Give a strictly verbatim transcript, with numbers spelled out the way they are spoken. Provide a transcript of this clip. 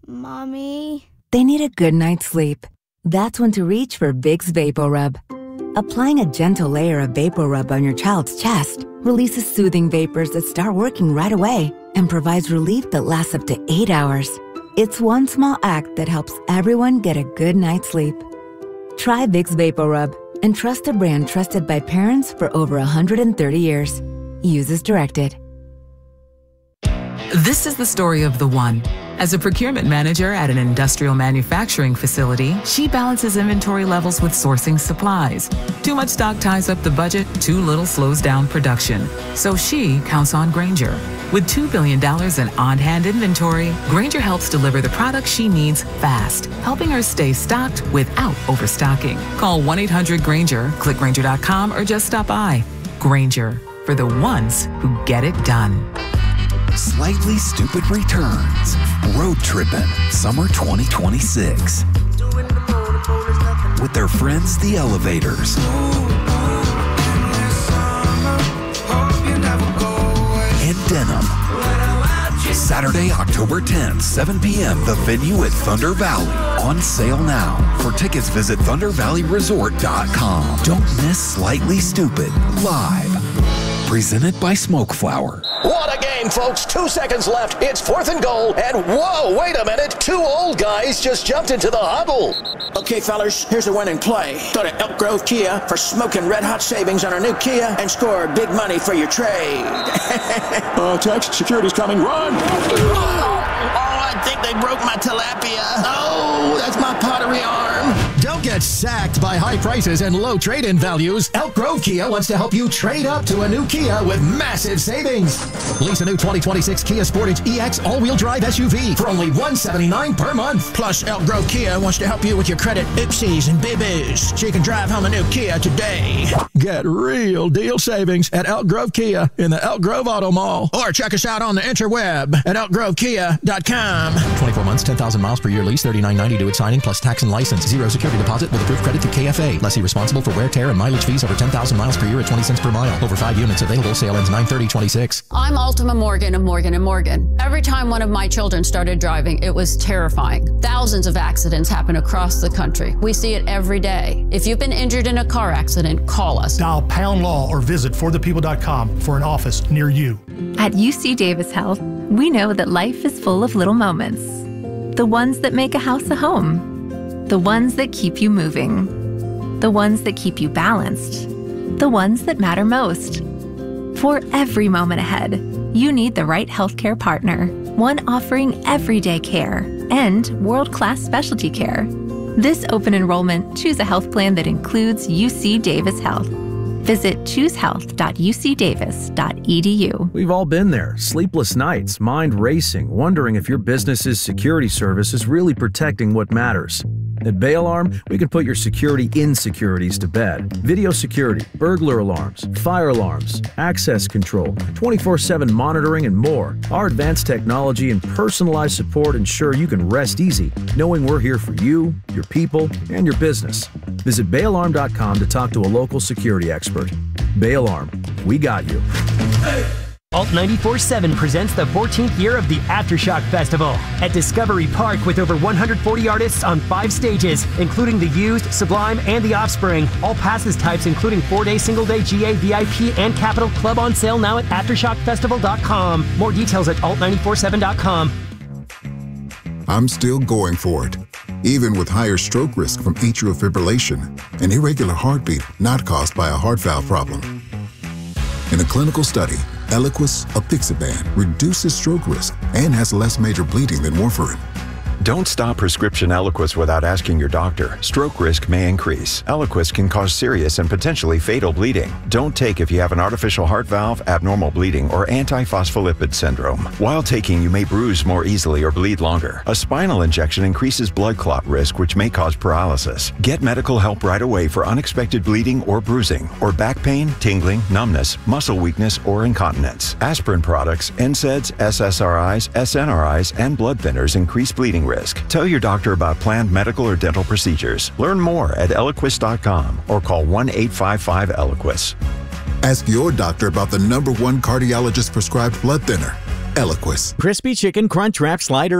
Mommy? They need a good night's sleep. That's when to reach for Vicks VapoRub. Applying a gentle layer of VapoRub on your child's chest releases soothing vapors that start working right away and provides relief that lasts up to eight hours. It's one small act that helps everyone get a good night's sleep. Try Vicks VapoRub and trust a brand trusted by parents for over one hundred thirty years. Use as directed. This is the story of the one. As a procurement manager at an industrial manufacturing facility, she balances inventory levels with sourcing supplies. Too much stock ties up the budget, too little slows down production. So she counts on Grainger. With two billion dollars in on-hand inventory, Grainger helps deliver the products she needs fast, helping her stay stocked without overstocking. Call one eight hundred Grainger, click Grainger dot com, or just stop by. Grainger, for the ones who get it done. Slightly Stupid returns. Road tripping summer twenty twenty-six. With their friends, the Elevators. And Denim. Saturday, October tenth, seven p.m. The venue at Thunder Valley. On sale now. For tickets, visit thunder valley resort dot com. Don't miss Slightly Stupid live. Presented by Smoke Flower. What a game, folks. Two seconds left. It's fourth and goal. And whoa, wait a minute. Two old guys just jumped into the huddle. Okay, fellas, here's a winning play. Go to Elk Grove Kia for smoking red-hot savings on our new Kia and score big money for your trade. uh, text, security's coming. Run! Oh, I think they broke my tilapia. Oh, that's my pottery arm. Don't get sacked by high prices and low trade-in values. Elk Grove Kia wants to help you trade up to a new Kia with massive savings. Lease a new twenty twenty-six Kia Sportage E X all-wheel drive S U V for only one hundred seventy-nine dollars per month. Plus, Elk Grove Kia wants to help you with your credit oopsies and boo-boos so you can drive home a new Kia today. Get real deal savings at Elk Grove Kia in the Elk Grove Auto Mall. Or check us out on the interweb at elk grove kia dot com. twenty-four months, ten thousand miles per year lease, thirty-nine ninety due at signing plus tax and license. Zero security deposit with approved credit through K F A. Lessee responsible for wear, tear, and mileage fees over ten thousand miles per year at twenty cents per mile. Over five units available. Sale ends nine thirty twenty-six. I'm Ultima Morgan of Morgan and Morgan. Every time one of my children started driving, it was terrifying. Thousands of accidents happen across the country. We see it every day. If you've been injured in a car accident, call us. Dial Pound Law or visit for the people dot com for an office near you. At U C Davis Health, we know that life is full of little moments. The ones that make a house a home. The ones that keep you moving. The ones that keep you balanced. The ones that matter most. For every moment ahead, you need the right healthcare partner, one offering everyday care and world-class specialty care. This open enrollment, choose a health plan that includes U C Davis Health. Visit choose health dot u c davis dot e d u. We've all been there. Sleepless nights, mind racing, wondering if your business's security service is really protecting what matters. At Bay Alarm, we can put your security insecurities to bed. Video security, burglar alarms, fire alarms, access control, twenty-four seven monitoring, and more. Our advanced technology and personalized support ensure you can rest easy, knowing we're here for you, your people, and your business. Visit bay alarm dot com to talk to a local security expert. Bay Alarm, we got you. Alt ninety-four point seven presents the fourteenth year of the Aftershock Festival at Discovery Park with over one hundred forty artists on five stages, including The Used, Sublime, and The Offspring. All passes types, including four-day, single-day, G A, V I P, and Capital Club on sale now at aftershock festival dot com. More details at alt nine four seven dot com. I'm still going for it, even with higher stroke risk from atrial fibrillation, an irregular heartbeat not caused by a heart valve problem. In a clinical study, Eliquis apixaban reduces stroke risk and has less major bleeding than warfarin. Don't stop prescription Eliquis without asking your doctor. Stroke risk may increase. Eliquis can cause serious and potentially fatal bleeding. Don't take if you have an artificial heart valve, abnormal bleeding, or antiphospholipid syndrome. While taking, you may bruise more easily or bleed longer. A spinal injection increases blood clot risk, which may cause paralysis. Get medical help right away for unexpected bleeding or bruising, or back pain, tingling, numbness, muscle weakness, or incontinence. Aspirin products, N SAIDs, S S R Is, S N R Is, and blood thinners increase bleeding risk. Tell your doctor about planned medical or dental procedures. Learn more at eliquis dot com or call one eight five five Eliquis. Ask your doctor about the number one cardiologist prescribed blood thinner, Eliquis. Crispy Chicken Crunch Wrap Slider.